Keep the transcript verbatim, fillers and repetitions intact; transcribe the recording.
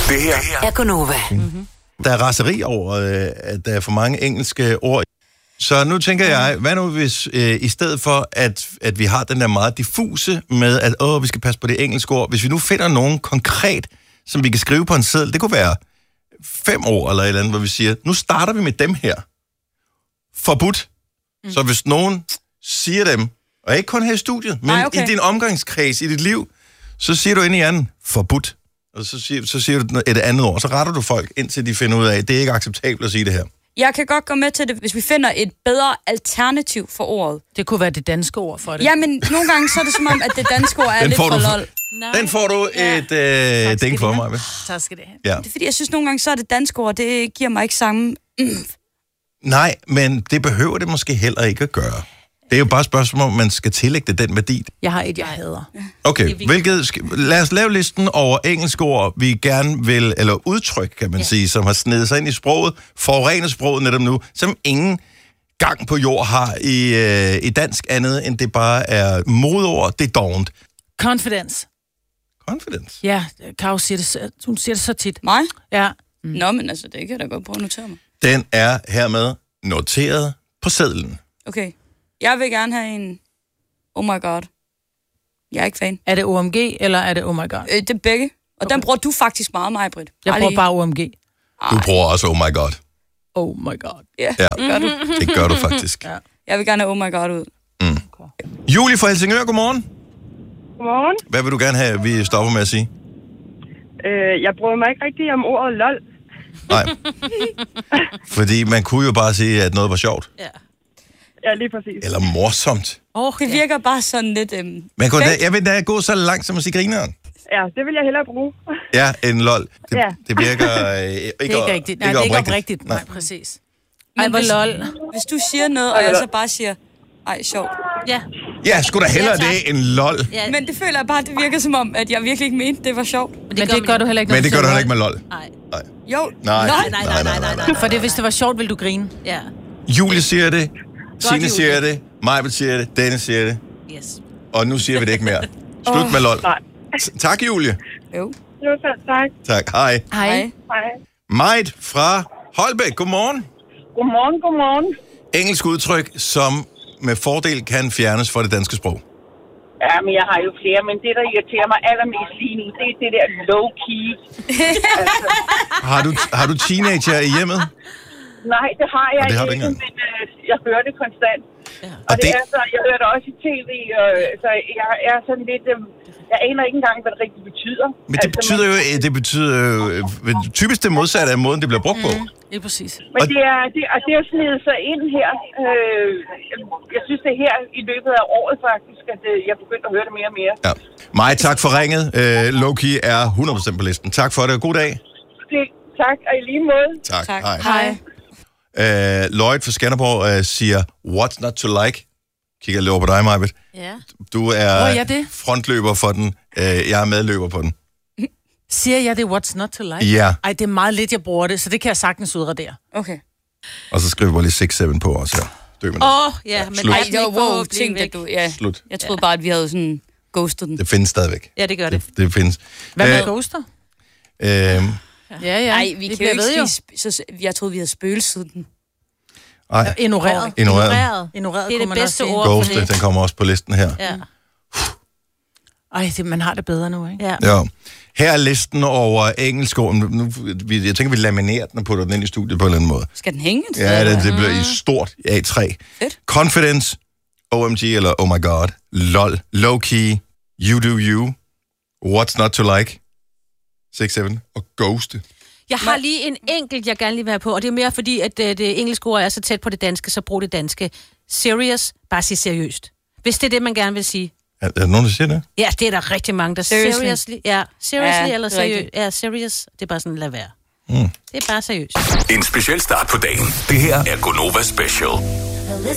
Det her er Gonova. Mm-hmm. Der er raseri over, øh, at der er for mange engelske ord. Så nu tænker jeg, hvad nu hvis øh, i stedet for, at, at vi har den der meget diffuse med, at åh, vi skal passe på det engelske ord, hvis vi nu finder nogen konkret, som vi kan skrive på en seddel, det kunne være fem ord eller et eller andet, hvor vi siger, nu starter vi med dem her. Forbudt. Mm. Så hvis nogen siger dem, og ikke kun her i studiet, men Nej, okay. i din omgangskreds, i dit liv, så siger du ind i anden, forbudt. Og så siger, så siger du et andet ord, så retter du folk, indtil de finder ud af, at det er ikke acceptabelt at sige det her. Jeg kan godt gå med til det, hvis vi finder et bedre alternativ for ordet. Det kunne være det danske ord for det. Ja, men nogle gange så er det som om, at det danske ord er den lidt for lol. Den får du ja. et øh, ding for mig. Tak skal det have. Ja. Det er fordi, jeg synes nogle gange, så er det danske ord, det giver mig ikke samme... Mm. Nej, men det behøver det måske heller ikke at gøre. Det er jo bare et spørgsmål, om man skal tillægge det den værdi. Jeg har et, jeg hader. Okay, hvilket, lad os lave listen over engelske ord, vi gerne vil, eller udtryk, kan man ja. sige, som har snedet sig ind i sproget, forurenet sproget netop nu, som ingen gang på jord har i, øh, i dansk andet, end det bare er modord, det er dovent. Confidence. Confidence? Ja, Karo siger det, hun siger det så tit. Mig? Ja. Mm. Nå, men altså, det kan jeg da godt prøve at notere mig. Den er hermed noteret på sedlen. Okay. Jeg vil gerne have en oh my god. Jeg er ikke fan. Er det O M G, eller er det oh my god? Øh, det er begge. Og okay. Den bruger du faktisk meget, Maj-Britt. Jeg bruger lige... bare O M G. Du bruger også oh my god. Oh my god. Ja, ja. det gør du. Det gør du faktisk. Ja. Jeg vil gerne have oh my god ud. Mm. Julie fra Helsingør, godmorgen. Godmorgen. Hvad vil du gerne have, vi stopper med at sige? Øh, jeg bryder mig ikke rigtig om ordet lol. Nej. Fordi man kunne jo bare sige, at noget var sjovt. Ja. Ja, lige præcis. Eller morsomt. Oh, det virker bare sådan lidt... Øhm, Man kunne da, jeg vil da gå så langt som at sige grineren. Ja, det vil jeg hellere bruge. Ja, en lol. Det, ja. det virker øh, ikke, det er ikke rigtigt. Nej, ikke det er ikke oprigtigt. oprigtigt. Nej, præcis. Ej, hvor lol. Hvis du siger noget, og jeg så bare siger, ej, sjovt. Ja. Ja, sgu da hellere ja, det end lol. Ja. Men det føler jeg bare, det virker som om, at jeg virkelig ikke mente, det var sjovt. Men det, Men det gør du heller ikke. Men det gør du heller ikke med lol. Nej. Nej. Jo. Nej. Nej, nej, nej, nej, nej, nej. For det, hvis det var sjovt, ville du grine. Ja. Julie siger det. Signe siger det. Majbel siger det. Dennis siger det. Yes. Og nu siger vi det ikke mere. Slut oh. med lol. Nej. Tak, Julie. Jo. Jo, tak. Tak. Hej. Hej. Hej. Majt fra Holbæk. Godmorgen. Godmorgen, godmorgen. Engelsk udtryk, som med fordel kan fjernes fra det danske sprog. Ja, men jeg har jo flere, men det, der irriterer mig allermest lige nu, det er det der low-key. altså. Har du, har du teenager i hjemmet? Nej, det har jeg det har ikke, men øh, jeg hører det konstant. Ja. Og, og det, det er så, jeg hører det også i tv, øh, så jeg er sådan lidt... Øh, jeg aner ikke engang, hvad det rigtig betyder. Men det altså, betyder jo, det betyder jo typisk det modsatte af måden, det bliver brugt på. Mm, det er præcis. Men det er, det, og det er snedet sig ind her. Øh, jeg synes, det er her i løbet af året faktisk, at jeg begyndte at høre det mere og mere. Ja. Maj, tak for ringet. Uh, Low-key er hundrede procent på listen. Tak for det, og god dag. Det, tak, og i lige måde. Tak. tak. Hej. Hej. Uh, Lloyd fra Skanderborg uh, siger, what's not to like? Kigger lidt over på dig, Majbet. Ja. Du er oh, ja, det. frontløber for den. Uh, jeg er medløber på den. Siger jeg det, what's not to like? Ja. Ej, det er meget lidt, jeg bruger det, så det kan jeg sagtens udradere. Okay. Og så skriver jeg bare lige seks syv på os her. Åh, oh, ja, ja, men slut. Ej, jo, wow, tænkte at du... Ja. Slut. Jeg troede bare, at vi havde sådan ghostet den. Det findes stadigvæk. Ja, det gør det. Det, det findes. Hvad med uh, ghoster? Uh, ja, ja. Nej, vi kan jo ikke sige... Så, jeg troede, vi havde spølset den. Ej. Ignoreret. Ignoreret. Ignoreret. Det er det bedste ord Ghost, for det. Den kommer også på listen her. Ja. Ej, det, man har det bedre nu, ikke? Ja. Ja. Her er listen over engelsk ord. Nu, vi, jeg tænker, vi laminerer den og putter den ind i studiet på en eller anden måde. Skal den hænge et sted? Ja, det, det bliver i stort A tre. Fedt. Confidence, O M G eller Oh my god, lol, low key, you do you, what's not to like, seks syv og ghost. Jeg har lige en enkelt, jeg gerne lige vil have på, og det er mere fordi, at det, det engelske ord er så tæt på det danske, så brug det danske. Serious, bare sig seriøst. Hvis det er det, man gerne vil sige. Er, er der nogen, der siger det? Ja, det er der rigtig mange, der Seriously. seriously. Ja, seriously Ja, eller det er seriøst. rigtigt. Ja, serious. Det er bare sådan, lad være. Mm. Det er bare seriøst. En speciel start på dagen. Det her er Gonova Special.